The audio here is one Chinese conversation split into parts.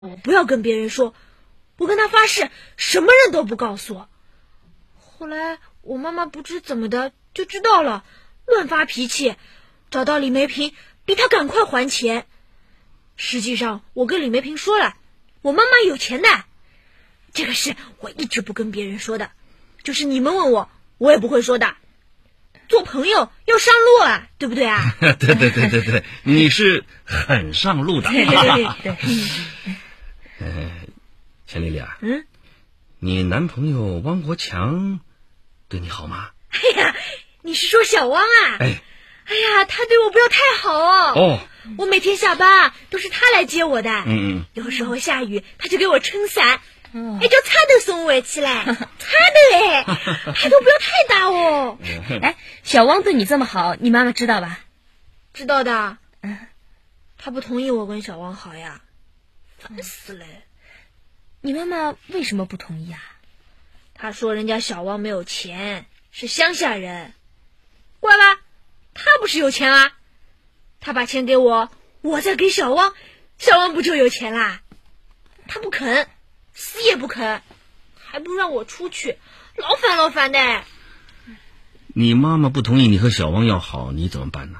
我不要跟别人说，我跟他发誓，什么人都不告诉。后来我妈妈不知怎么的就知道了，乱发脾气，找到李梅萍，逼她赶快还钱。实际上我跟李梅萍说了，我妈妈有钱的，这个事我一直不跟别人说的，就是你们问我，我也不会说的。做朋友要上路啊，对不对啊？ 对，你是很上路的。 对。 钱丽丽啊，你男朋友汪国强对你好吗？ 哎呀，你是说小汪啊？哎呀，他对我不要太好哦。我每天下班都是他来接我的。有时候下雨，他就给我撑伞。就擦都送我起来，擦的嘞，还都不要太大哦。 小汪对你这么好，你妈妈知道吧？ 知道的。他不同意我跟小汪好呀，烦死了。 你妈妈为什么不同意啊？ 她说人家小汪没有钱，是乡下人。怪吧，他不是有钱啊？他把钱给我，我再给小汪，小汪不就有钱啦？他不肯，死也不肯，还不让我出去，老烦的。 你妈妈不同意你和小汪要好，你怎么办呢？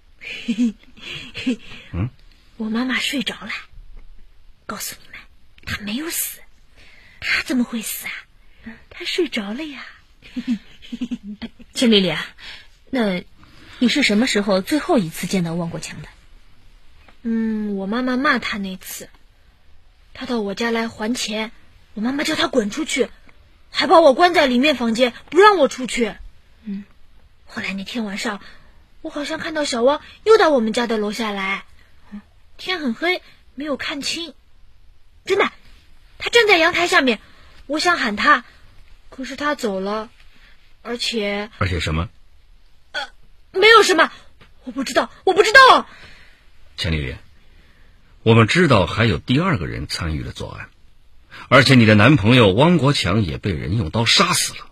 我妈妈睡着了，告诉你们，她没有死。她怎么会死啊？她睡着了呀。 钱丽丽啊，那你是什么时候最后一次见到汪国强的？ 我妈妈骂他那次，他到我家来还钱，我妈妈叫他滚出去，还把我关在里面房间，不让我出去。后来那天晚上，我好像看到小汪又到我们家的楼下来，天很黑，没有看清。真的，他站在阳台下面，我想喊他，可是他走了，而且什么？ 没有什么，我不知道。 钱丽丽，我们知道还有第二个人参与了作案，而且你的男朋友汪国强也被人用刀杀死了。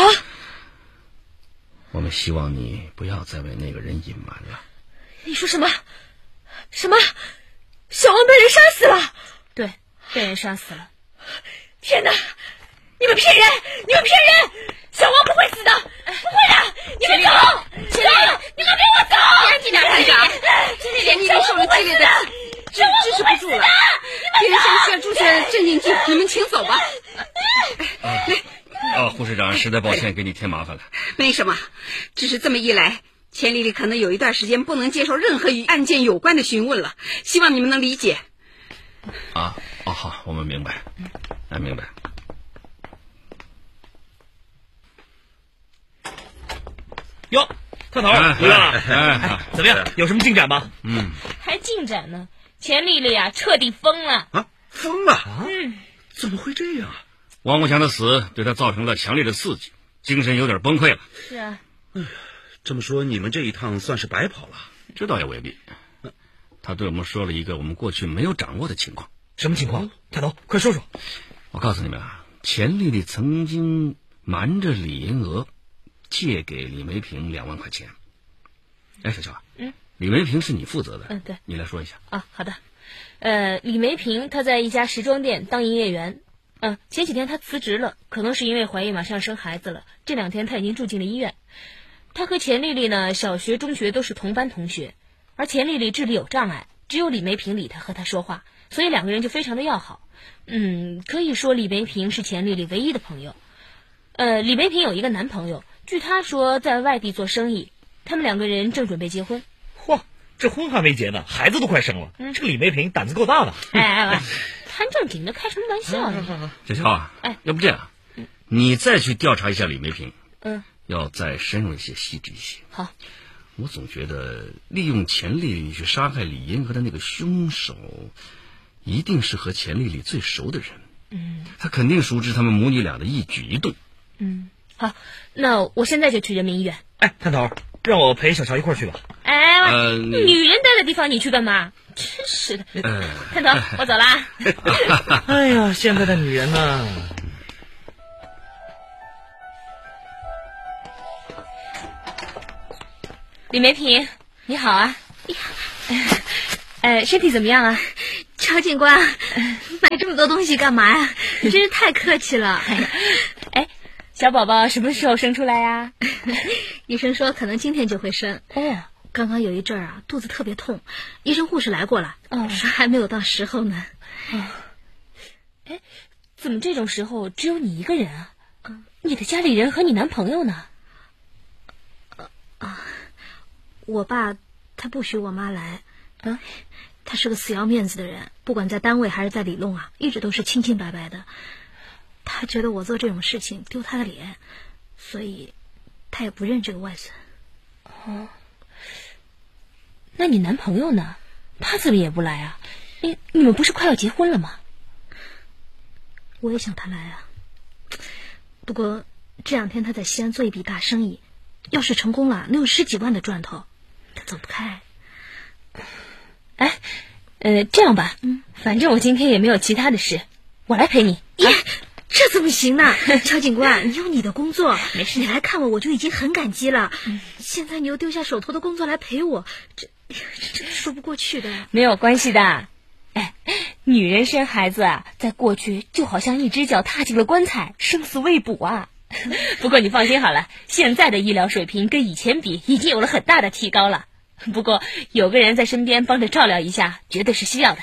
我们希望你不要再为那个人隐瞒了。 你说什么？小汪被人杀死了？ 对，被人杀死了。 天哪！你们骗人！小汪不会死的，不会的！你们走！你们给我走！ 安静点，探长。钱丽丽受了激烈的支持不住了，别人先需要注射镇静剂，你们请走吧。 护士长，实在抱歉给你添麻烦了。 没什么，只是这么一来，钱丽丽可能有一段时间不能接受任何与案件有关的询问了，希望你们能理解。 好，我们明白。明白。 哟，探头回来了。怎么样？有什么进展吗？ 还进展呢。钱丽丽啊，彻底疯了。 疯了？怎么会这样？ 汪国强的死对他造成了强烈的刺激，精神有点崩溃了。 是啊。 这么说你们这一趟算是白跑了？ 这倒也未必。他对我们说了一个我们过去没有掌握的情况。 什么情况？探头，快说说。 我告诉你们啊，钱丽丽曾经瞒着李银娥借给李梅萍2万块钱。小乔啊，李梅萍是你负责的， 对， 你来说一下。 好的。李梅萍她在一家时装店当营业员。前几天她辞职了，可能是因为怀孕马上要生孩子了。这2天她已经住进了医院。她和钱丽丽呢，小学、中学都是同班同学，而钱丽丽智力有障碍，只有李梅萍理她和她说话，所以2个人就非常的要好。可以说李梅萍是钱丽丽唯一的朋友。李梅萍有一个男朋友，据她说在外地做生意，他们2个人正准备结婚。 嚯，这婚还没结呢，孩子都快生了。这个李梅萍胆子够大的。 谈正经的，开什么玩笑呢？ 小乔啊，要不这样，你再去调查一下李梅萍。要再深入一些，细致一些。 好。 我总觉得利用钱丽丽去杀害李银河的那个凶手，一定是和钱丽丽最熟的人。他肯定熟知他们母女俩的一举一动。 好，那我现在就去人民医院。 探头，让我陪小乔一块儿去吧。 女人待的地方你去干嘛？真是的。探头，我走啦。 哎呀，现在的女人呢？ 李梅萍，你好啊。身体怎么样啊？ 就乔警官，买这么多东西干嘛呀？真是太客气了。 哎，小宝宝什么时候生出来呀？ 医生说可能今天就会生。 哦， 刚刚有一阵儿啊，肚子特别痛，医生护士来过了，说还没有到时候呢。 哎，怎么这种时候只有你一个人啊？你的家里人和你男朋友呢？ 我爸他不许我妈来。他是个死要面子的人，不管在单位还是在里弄啊，一直都是清清白白的。他觉得我做这种事情丢他的脸，所以他也不认这个外孙。 那你男朋友呢？他怎么也不来啊？你们不是快要结婚了吗？ 我也想他来啊，不过这2天他在西安做一笔大生意，要是成功了，能有10几万的赚头，他走不开。 这样吧，反正我今天也没有其他的事，我来陪你。 这怎么行呢？乔警官，你有你的工作， 没事， 你来看我就已经很感激了。现在你又丢下手头的工作来陪我，这说不过去的。 没有关系的。女人生孩子啊，在过去就好像一只脚踏进了棺材，生死未卜啊。不过你放心好了，现在的医疗水平跟以前比已经有了很大的提高了。不过有个人在身边帮着照料一下，绝对是需要的。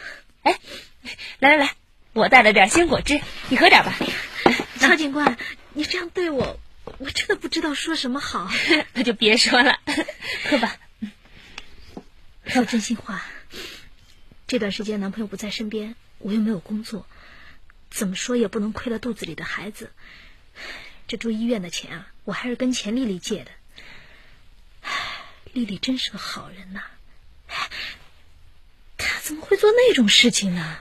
来，我带了点鲜果汁，你喝点吧。 乔警官，你这样对我真的不知道说什么好。 那就别说了，喝吧。 说真心话，这段时间男朋友不在身边，我又没有工作，怎么说也不能亏了肚子里的孩子。这住医院的钱啊，我还是跟钱丽丽借的。丽丽真是个好人呐，她怎么会做那种事情呢？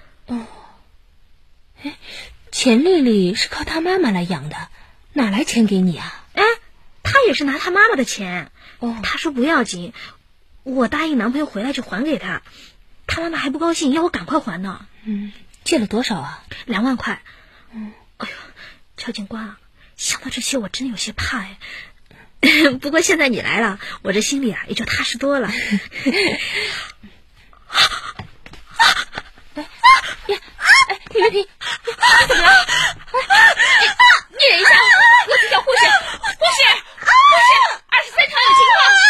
钱丽丽是靠她妈妈来养的，哪来钱给你啊？ 她也是拿她妈妈的钱。她说不要紧，我答应男朋友回来就还给她，她妈妈还不高兴，要我赶快还呢。 借了多少啊 ？2万块。哎呦，乔警官，想到这些我真有些怕。不过现在你来了，我这心里啊也就踏实多了。 李梅萍，你怎么了？你忍一下，我去叫护士。护士，23床有情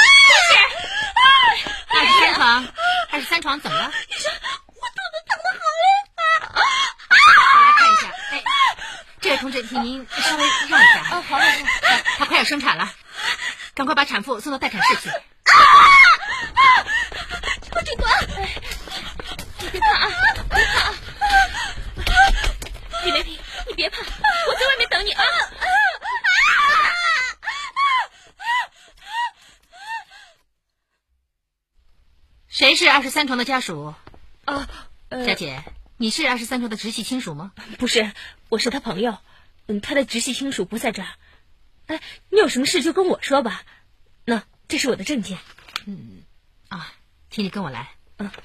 况。护士，23床怎么了？ 医生，我肚子疼得好我来看一下。这位同志，请您稍微让一下。 好。 她快要生产了。赶快把产妇送到待产室去。 乔警官， 你别怕啊！李梅萍，你别怕，我在外面等你啊！ 谁是23床的家属？ 佳姐，你是23床的直系亲属吗？ 不是，我是他朋友。他的直系亲属不在这儿。你有什么事就跟我说吧。那这是我的证件。 请你跟我来。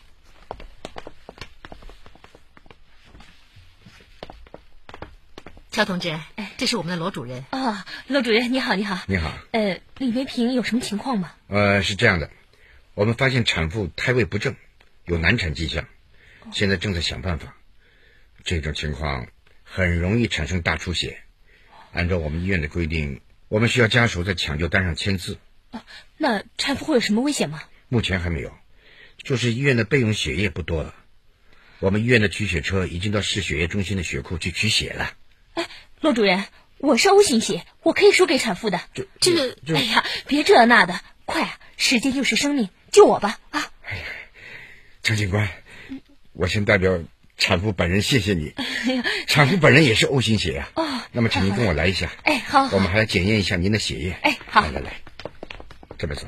乔同志，这是我们的罗主任。 罗主任，你好。 你好。 李梅萍有什么情况吗？ 是这样的，我们发现产妇胎位不正，有难产迹象，现在正在想办法。这种情况很容易产生大出血。按照我们医院的规定，我们需要家属在抢救单上签字。 那产妇会有什么危险吗？ 目前还没有，就是医院的备用血液不多了。我们医院的取血车已经到市血液中心的血库去取血了。 罗主任，我是 O 型血，我可以输给产妇的。哎呀，别这那的，快啊！时间就是生命，救我吧！ 张警官，我先代表产妇本人谢谢你。产妇本人也是 O 型血呀。那么请您跟我来一下。 好。 我们还来检验一下您的血液。 好。 来，这边走。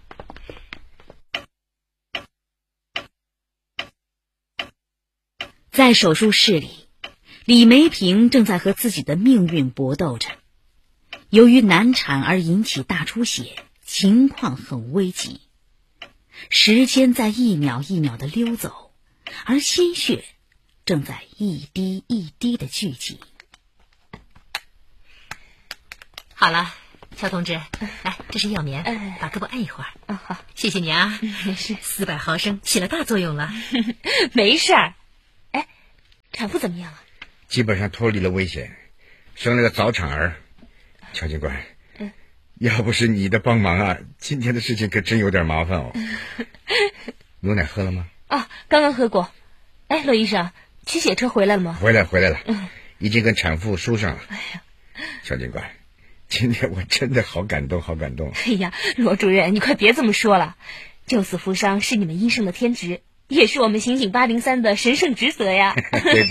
在手术室里，李梅萍正在和自己的命运搏斗着。由于难产而引起大出血，情况很危急。时间在一秒一秒地溜走，而鲜血正在一滴一滴地聚集。 好了， 肖同志，来，这是药棉，把胳膊按一会儿。 好， 谢谢你啊。 没事 ，400毫升起了大作用了。 没事儿。哎，产妇怎么样了？ 基本上脱离了危险，生了个早产儿。乔警官，要不是你的帮忙啊，今天的事情可真有点麻烦哦。牛奶喝了吗？ 啊，刚刚喝过。哎，罗医生，取血车回来了吗？ 回来了，已经跟产妇输上了。哎呀，乔警官，今天我真的好感动。 哎呀，罗主任，你快别这么说了，救死扶伤是你们医生的天职，也是我们刑警803的神圣职责呀。 对。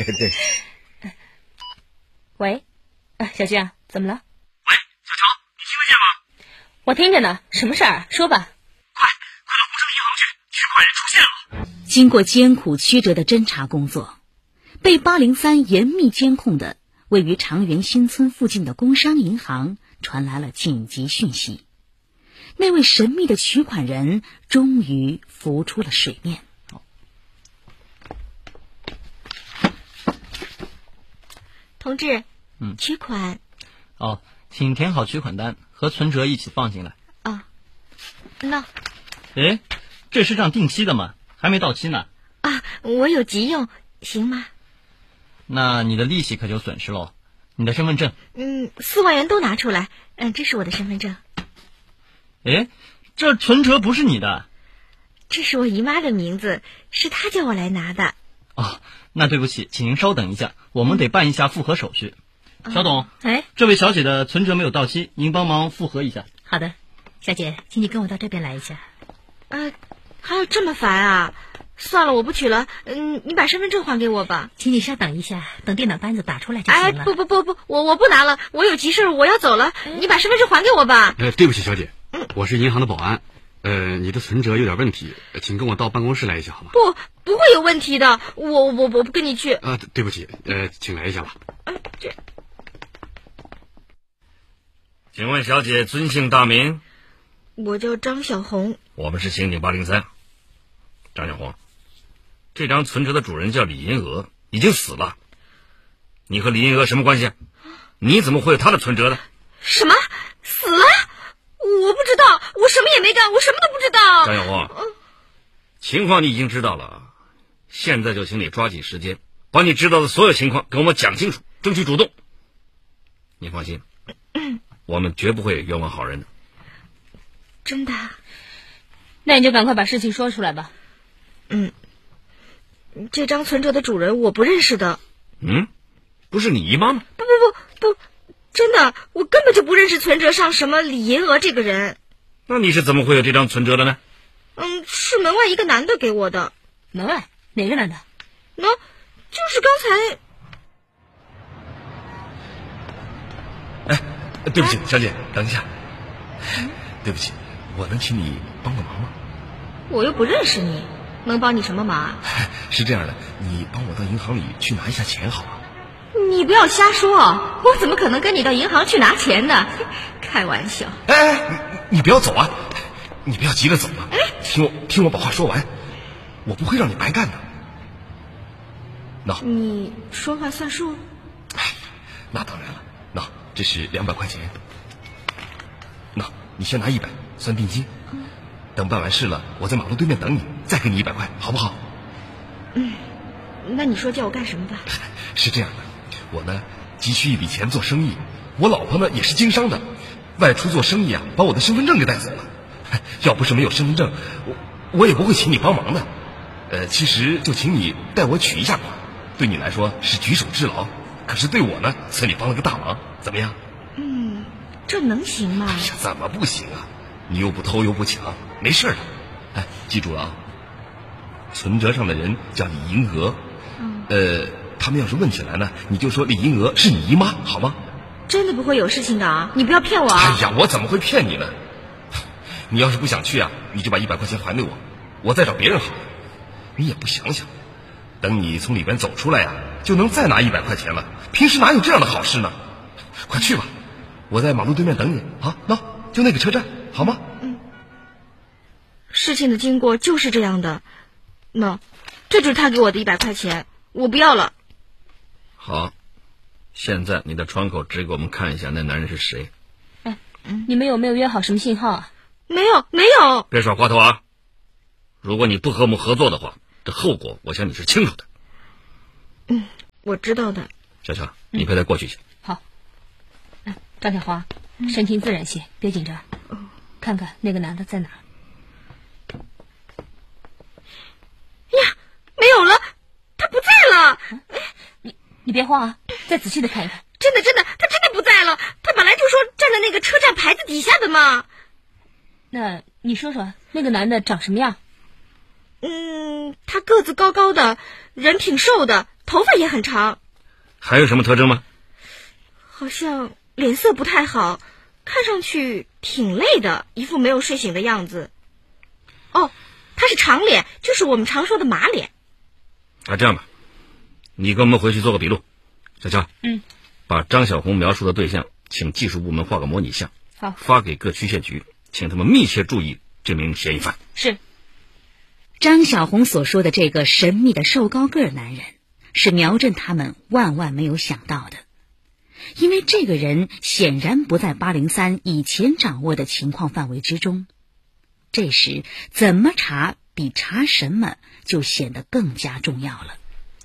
喂，小军啊，怎么了？ 喂，小乔，你听得见吗？ 我听着呢，什么事儿？说吧。 快到工商银行去，取款人出现了。 经过艰苦曲折的侦查工作，被803严密监控的位于长源新村附近的工商银行传来了紧急讯息，那位神秘的取款人终于浮出了水面。 同志，取款。 哦，请填好取款单和存折一起放进来。 啊，那。 诶，这是张定期的吗？还没到期呢。 啊，我有急用，行吗？ 那你的利息可就损失喽。你的身份证 ？4万元都拿出来。这是我的身份证。 诶，这存折不是你的。 这是我姨妈的名字，是她叫我来拿的。 哦，那对不起，请您稍等一下，我们得办一下复核手续。小董， 哎， 这位小姐的存折没有到期，您帮忙复核一下。 好的，小姐，请你跟我到这边来一下。 还有这么烦啊？算了，我不取了。你把身份证还给我吧。 请你稍等一下，等电脑单子打出来就行了。 不，我不拿了，我有急事，我要走了。你把身份证还给我吧。 对不起，小姐，我是银行的保安。你的存折有点问题，请跟我到办公室来一下好吗？ 不会有问题的，我不跟你去。 对不起，请来一下吧。 请问小姐尊姓大名？ 我叫张小红。 我们是刑警803。张小红，这张存折的主人叫李银娥，已经死了。你和李银娥什么关系？你怎么会有她的存折呢？ 什么？死了？我不知道，我什么也没干，我什么都不知道。 张小红，情况你已经知道了，现在就请你抓紧时间，把你知道的所有情况给我们讲清楚，争取主动。你放心，我们绝不会冤枉好人的。 真的？ 那你就赶快把事情说出来吧。 这张存折的主人我不认识的。 不是你姨妈吗？ 不，真的，我根本就不认识存折上什么李银娥这个人。 那你是怎么会有这张存折的呢？ 是门外一个男的给我的。 门外哪个男的？ 就是刚才。对不起，小姐，等一下。对不起，我能请你帮个忙吗？ 我又不认识你，能帮你什么忙？ 是这样的，你帮我到银行里去拿一下钱好吗？ 你不要瞎说，我怎么可能跟你到银行去拿钱呢？开玩笑。 你不要走啊，你不要急着走啊，听我把话说完，我不会让你白干的。 你说话算数？ 那当然了，这是200块钱，你先拿100算定金，等办完事了，我在马路对面等你，再给你100块，好不好？ 那你说叫我干什么吧？ 是这样的，我呢急需一笔钱做生意，我老婆呢也是经商的，外出做生意啊，把我的身份证给带走了。要不是没有身份证，我也不会请你帮忙的。其实就请你带我取一下款，对你来说是举手之劳，可是对我呢，此你帮了个大忙，怎么样？ 这能行吗？ 怎么不行啊？你又不偷又不抢，没事的。记住了啊，存折上的人叫李银娥。他们要是问起来呢，你就说李银娥是你姨妈，好吗？ 真的不会有事情的啊！你不要骗我啊！ 我怎么会骗你呢？你要是不想去啊，你就把100块钱还给我，我再找别人好了。你也不想想，等你从里边走出来啊，就能再拿100块钱了。平时哪有这样的好事呢？快去吧，我在马路对面等你啊！就那个车站，好吗？ 事情的经过就是这样的。这就是他给我的100块钱，我不要了。 好，现在你的窗口指给我们看一下那男人是谁。 你们有没有约好什么信号啊？ 没有。 别耍滑头啊！如果你不和我们合作的话，这后果我想你是清楚的。 我知道的。 小乔，你陪他过去去。 好。张小华，神情自然些，别紧张。看看那个男的在哪儿。 呀，没有了，他不在了。 你别慌啊，再仔细的看一看。 真的，他真的不在了。他本来就说站在那个车站牌子底下的嘛。 那你说说，那个男的长什么样？ 他个子高高的，人挺瘦的，头发也很长。 还有什么特征吗？ 好像脸色不太好，看上去挺累的，一副没有睡醒的样子。哦，他是长脸，就是我们常说的马脸。 这样吧，你跟我们回去做个笔录。小乔，把张小红描述的对象请技术部门画个模拟像， 好， 发给各区县局，请他们密切注意这名嫌疑犯。 是。 张小红所说的这个神秘的瘦高个男人，是苗振他们万万没有想到的，因为这个人显然不在803以前掌握的情况范围之中。这时怎么查比查什么就显得更加重要了。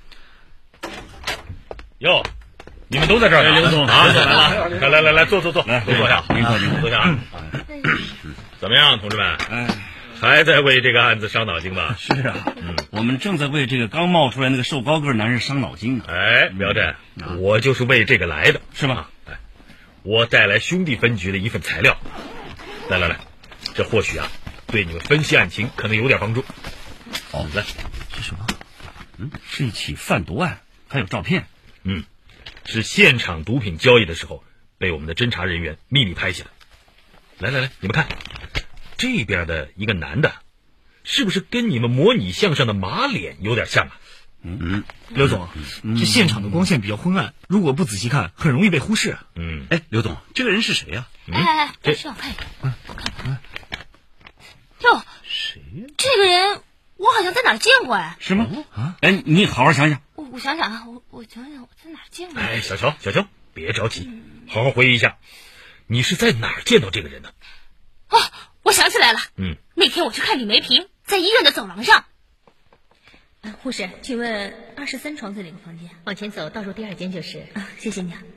哟，你们都在这儿呢？ 刘总啊，来，坐，来，都坐下。 您坐下啊。怎么样，同志们？还在为这个案子伤脑筋吧？ 是啊，我们正在为这个刚冒出来那个瘦高个男人伤脑筋呢。 苗振，我就是为这个来的， 是吗？ 我带来兄弟分局的一份材料，来，这或许对你们分析案情可能有点帮助。来， 是什么？是一起贩毒案，还有照片。 是现场毒品交易的时候被我们的侦查人员秘密拍下来。来，你们看。这边的一个男的，是不是跟你们模拟像上的马脸有点像啊？ 刘总，这现场的光线比较昏暗，如果不仔细看，很容易被忽视。 刘总，这个人是谁呀？ 让我看一看，我看。哟，谁呀？这个人我好像在哪儿见过哎。 是吗？你好好想想。 我想想啊，我想想我在哪儿见过。 小乔，别着急，好好回忆一下，你是在哪儿见到这个人的？ 我想起来了，那天我去看李梅萍，在医院的走廊上。护士，请问23床是哪个房间？ 往前走，倒数第2间就是。 谢谢你啊。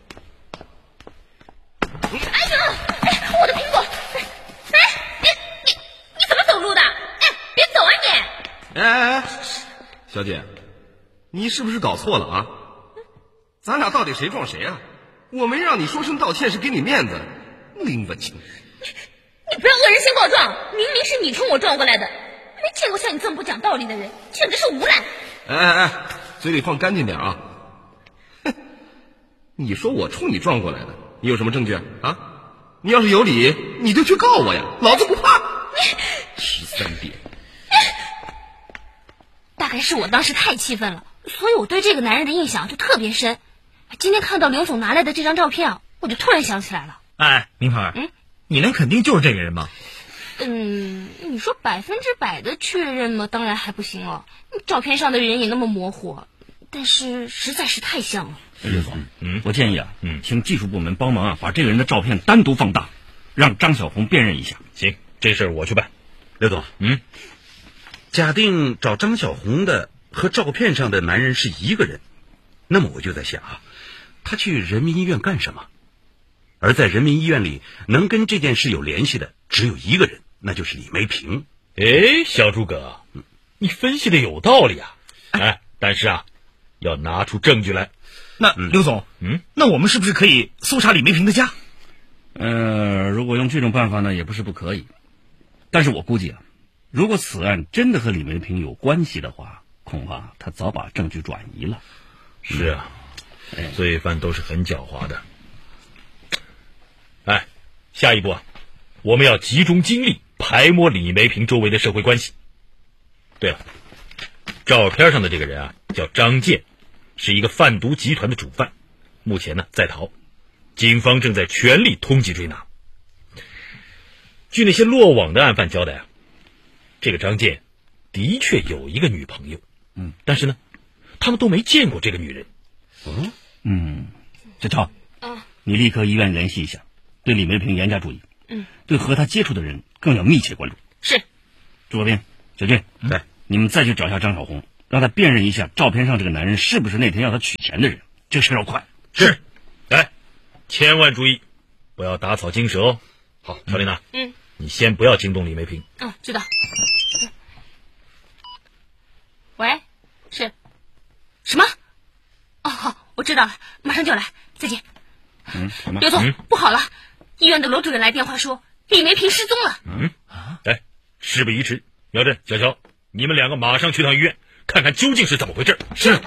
我的苹果！你怎么走路的？别走啊你！ 小姐，你是不是搞错了啊？咱俩到底谁撞谁啊？我没让你说声道歉是给你面子，拎不清。 你不要恶人先告状，明明是你冲我撞过来的，没见过像你这么不讲道理的人，简直是无赖！ 嘴里放干净点啊！你说我冲你撞过来的，你有什么证据啊？你要是有理，你就去告我呀，老子不怕。13点。 大概是我当时太气愤了，所以我对这个男人的印象就特别深。今天看到刘总拿来的这张照片我就突然想起来了。 明牌，你能肯定就是这个人吗？ 你说100%的确认吗？当然还不行了，照片上的人也那么模糊，但是实在是太像了。 刘总，我建议请技术部门帮忙把这个人的照片单独放大，让张小红辨认一下。 行，这事儿我去办。 刘总，假定找张小红的和照片上的男人是一个人，那么我就在想他去人民医院干什么？而在人民医院里能跟这件事有联系的只有一个人，那就是李梅萍。 小诸葛，你分析的有道理啊。但是要拿出证据来。 那刘总，那我们是不是可以搜查李梅萍的家？ 如果用这种办法呢，也不是不可以。但是我估计如果此案真的和李梅萍有关系的话，恐怕他早把证据转移了。 是啊，罪犯都是很狡猾的。下一步我们要集中精力排摸李梅萍周围的社会关系。对了，照片上的这个人叫张健，是一个贩毒集团的主犯，目前呢在逃，警方正在全力通缉追拿。据那些落网的案犯交代这个张健的确有一个女朋友，但是呢他们都没见过这个女人。 小超，你立刻医院联系一下， 对李梅平严加注意。对和他接触的人更要密切关注。 是。 朱国斌、小俊， 对， 你们再去找一下张小红，让他辨认一下照片上这个男人是不是那天要他取钱的人。这事要快。 是。来，千万注意，不要打草惊蛇哦。好，小丽娜，你先不要惊动李梅平。 知道。喂，是。什么？哦，好，我知道了，马上就来，再见。 什么？ 刘总，不好了，医院的罗主任来电话说李梅平失踪了。 来，事不宜迟，苗振、小乔，你们两个马上去趟医院，看看究竟是怎么回事。 是。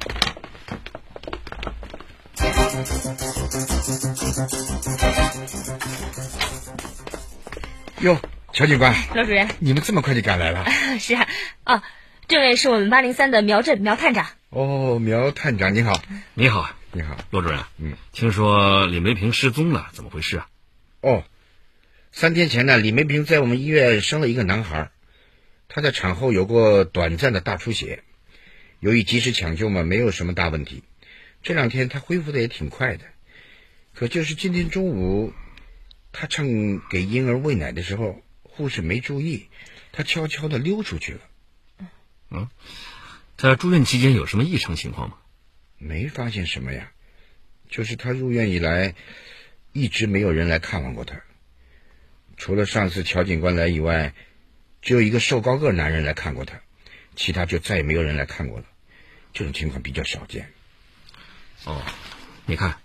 哟，乔警官， 罗主任， 你们这么快就赶来了？ 是啊，这位是我们803的苗振苗探长。 哦，苗探长你好。 你好， 你好， 罗主任。听说李梅平失踪了，怎么回事啊？ 哦，3天前呢，李梅平在我们医院生了一个男孩，他在产后有过短暂的大出血，由于及时抢救嘛，没有什么大问题。这2天他恢复的也挺快的，可就是今天中午，他趁给婴儿喂奶的时候，护士没注意，他悄悄地溜出去了。 他住院期间有什么异常情况吗？ 没发现什么呀，就是他入院以来，一直没有人来看望过他。除了上次乔警官来以外，只有一个瘦高个男人来看过他，其他就再也没有人来看过了。这种情况比较少见。 你看，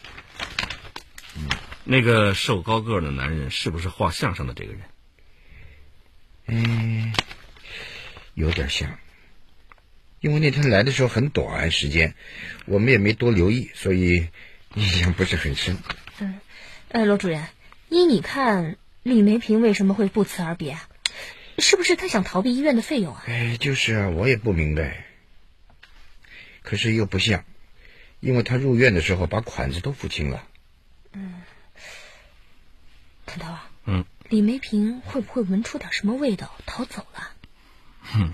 那个瘦高个的男人是不是画像上的这个人？ 有点像，因为那天来的时候很短时间，我们也没多留意，所以印象不是很深。 罗主任，依你看，李梅平为什么会不辞而别啊？是不是他想逃避医院的费用啊？ 就是啊，我也不明白。可是又不像，因为他入院的时候把款子都付清了。 探头啊，李梅平会不会闻出点什么味道逃走了？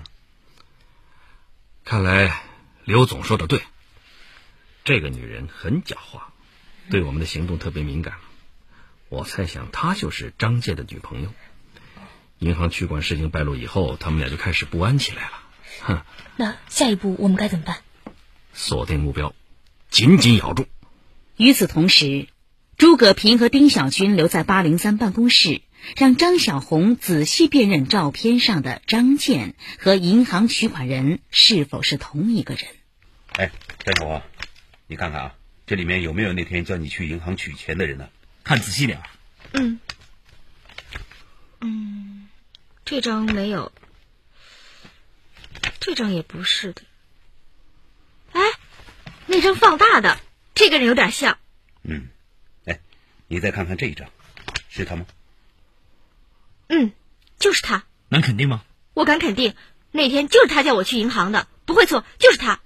看来刘总说的对，这个女人很狡猾，对我们的行动特别敏感。我猜想她就是张健的女朋友。银行取款事情败露以后，他们俩就开始不安起来了。 那下一步我们该怎么办？ 锁定目标，紧紧咬住。 与此同时，诸葛平和丁小军留在803办公室，让张小红仔细辨认照片上的张健和银行取款人是否是同一个人。 张小红，你看看啊，这里面有没有那天叫你去银行取钱的人呢？ 看仔细点。 这张没有，这张也不是的。那张放大的，这个人有点像。 你再看看这一张，是他吗？ 就是他。 能肯定吗？ 我敢肯定，那天就是他叫我去银行的，不会错，就是他。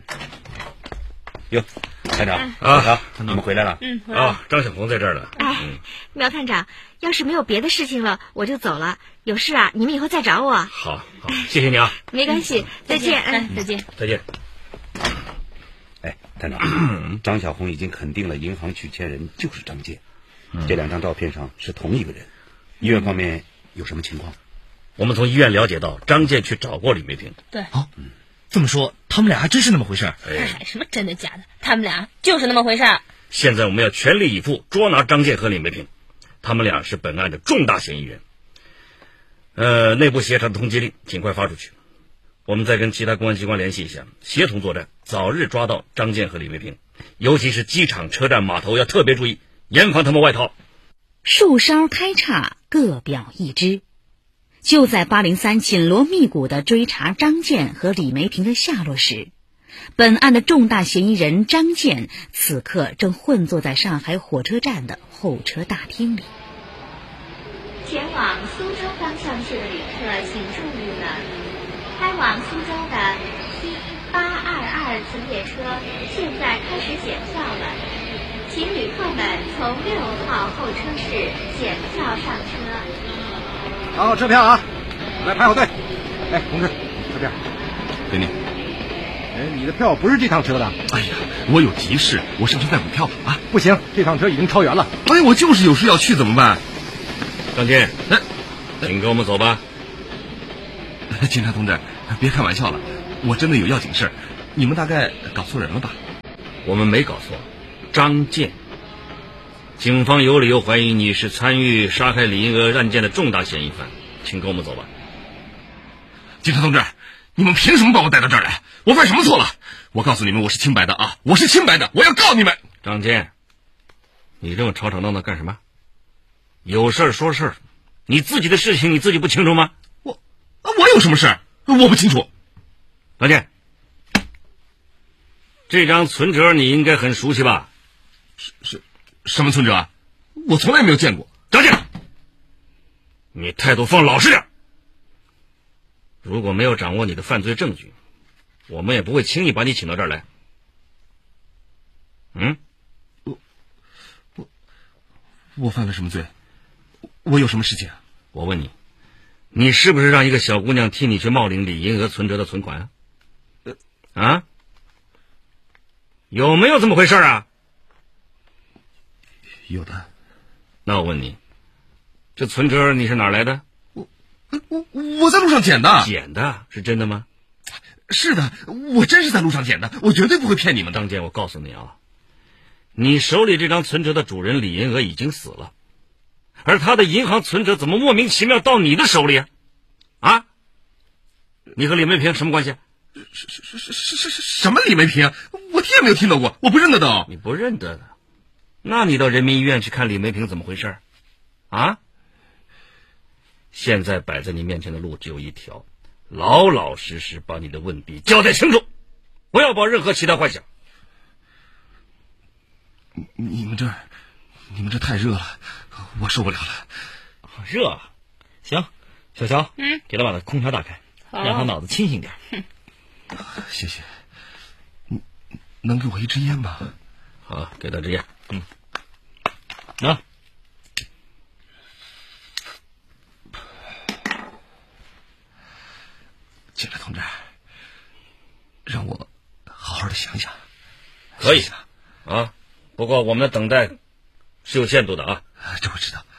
哟，探长你们回来了。 张小红在这儿呢。 苗探长，要是没有别的事情了，我就走了。有事啊，你们以后再找我。 好，谢谢你啊。 没关系，再见。 再见。 再见。 探长，张小红已经肯定了银行取钱人就是张健，这2张照片上是同一个人。医院方面有什么情况？ 我们从医院了解到，张健去找过李梅平。 对。 这么说，他们俩还真是那么回事。 什么真的假的？他们俩就是那么回事。 现在我们要全力以赴捉拿张健和李梅平，他们俩是本案的重大嫌疑人。内部协调的通缉令尽快发出去。我们再跟其他公安机关联系一下，协同作战，早日抓到张健和李梅平。尤其是机场、车站、码头要特别注意，严防他们外逃。 树梢开叉，各表一枝。就在803紧锣密鼓地追查张健和李梅平的下落时，本案的重大嫌疑人张健此刻正混坐在上海火车站的候车大厅里。 前往苏州方向线的旅客请注意了，开往苏州的 T822 次列车现在开始检票了，请旅客们从6号候车室检票上车。 好，车票啊，来排好队。同志，车票， 给你。 你的票不是这趟车的。 哎呀， 我有急事，我上去带股票啊。 不行，这趟车已经超员了。 哎，我就是有事要去，怎么办？ 张健，请跟我们走吧。 警察同志，别开玩笑了，我真的有要紧事，你们大概搞错人了吧？ 我们没搞错，张健。警方有理由怀疑你是参与杀害李银娥案件的重大嫌疑犯，请跟我们走吧。 警察同志，你们凭什么把我带到这儿来？我犯什么错了？我告诉你们，我是清白的啊！我是清白的，我要告你们！ 张健，你这么吵吵闹闹干什么？有事儿说事儿，你自己的事情你自己不清楚吗？ 我有什么事？我不清楚。 张健，这张存折你应该很熟悉吧？ 是什么存折啊？我从来没有见过。 张健，你态度放老实点。如果没有掌握你的犯罪证据，我们也不会轻易把你请到这儿来。 我犯了什么罪？我有什么事情？ 我问你，你是不是让一个小姑娘替你去冒领李银娥存折的存款啊？有没有这么回事啊？ 有的。 那我问你，这存折你是哪儿来的？ 我在路上捡的。 捡的是真的吗？ 是的，我真是在路上捡的，我绝对不会骗你们的。 张健，我告诉你啊，你手里这张存折的主人李银娥已经死了，而他的银行存折怎么莫名其妙到你的手里啊？你和李梅萍什么关系？ 什么李梅萍？我听也没有听到过，我不认得的。 你不认得的，那你到人民医院去看李梅萍怎么回事啊？现在摆在你面前的路只有一条，老老实实把你的问题交代清楚，不要抱任何其他幻想。 你们这太热了，我受不了了。 热啊！行，小乔，给他把空调打开，让他脑子清醒点。 谢谢。你能给我一支烟吗？ 好，给他支烟。 啊。 警察同志，让我好好的想想。 可以啊，不过我们的等待是有限度的啊。 这我知道。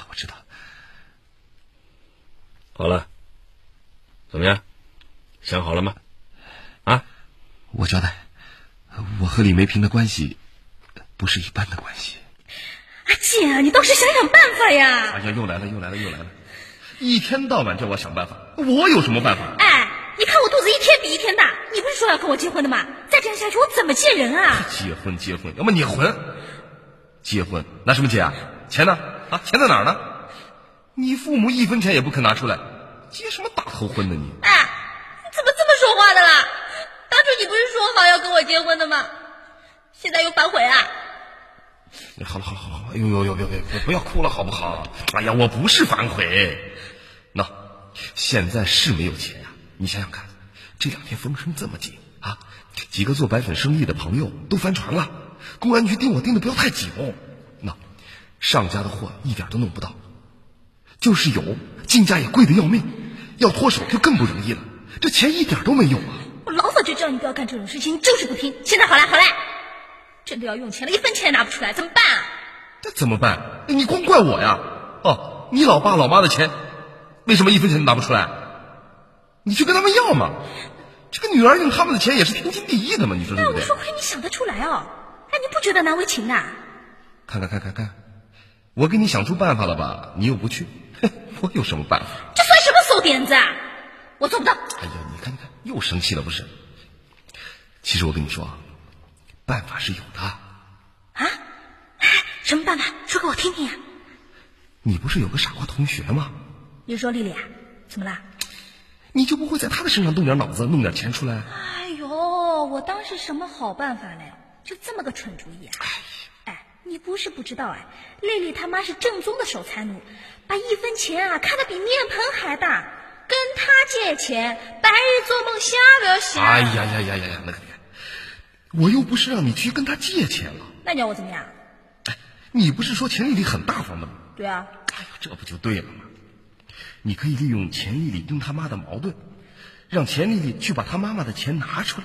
好了，怎么样？想好了吗？啊？ 我交代，我和李梅萍的关系不是一般的关系。 阿健，你倒是想想办法呀！ 哎呀，又来了！一天到晚叫我想办法，我有什么办法？ 哎，你看我肚子一天比一天大，你不是说要跟我结婚的吗？再这样下去我怎么见人啊？ 结婚，要么你混。结婚拿什么结啊？钱呢？钱在哪儿呢？你父母1分钱也不肯拿出来，结什么大头婚呢你？ 哎，你怎么这么说话的啦？当初你不是说好要跟我结婚的吗？现在又反悔啊？ 好了，哎呦，不要哭了好不好？哎呀，我不是反悔。那现在是没有钱呀，你想想看，这2天风声这么紧啊，几个做白粉生意的朋友都翻船了，公安局盯我盯得不要太紧哦。那上家的货一点都弄不到，就是有进价也贵得要命，要脱手就更不容易了，这钱一点都没有啊。 我老早就叫你不要干这种事情，你就是不听。现在好了，真的要用钱了，1分钱也拿不出来，怎么办啊？ 这怎么办？你光怪我呀？你老爸老妈的钱为什么1分钱都拿不出来？你去跟他们要嘛。这个女儿用他们的钱也是天经地义的嘛，你说对不对？ 我说亏你想得出来哦。哎，你不觉得难为情啊？ 看，我给你想出办法了吧？你又不去，我有什么办法？ 这算什么馊点子啊？我做不到。 哎呀，你看，又生气了不是？其实我跟你说，办法是有的。 啊？什么办法？说给我听听啊！ 你不是有个傻瓜同学吗？ 你说丽丽啊？怎么啦？ 你就不会在她的身上动点脑子，弄点钱出来？ 哎呦，我当是什么好办法嘞？就这么个蠢主意啊！哎，你不是不知道哎，丽丽他妈是正宗的守财奴，把1分钱啊看得比面盆还大，跟她借钱，白日做梦瞎不要想。 哎呀，那个，我又不是让你去跟她借钱了。 那你要我怎么样？ 你不是说钱丽丽很大方的吗？ 对啊。 哎呦，这不就对了吗？你可以利用钱丽丽跟她妈的矛盾，让钱丽丽去把她妈妈的钱拿出来，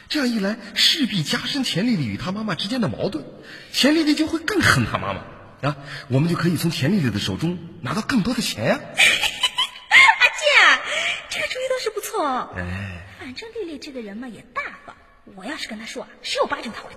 这样一来势必加深钱丽丽与她妈妈之间的矛盾，钱丽丽就会更恨她妈妈啊，我们就可以从钱丽丽的手中拿到更多的钱呀。 阿健，这个主意倒是不错。 哎， 反正丽丽这个人嘛也大方，我要是跟她说，10有8九她会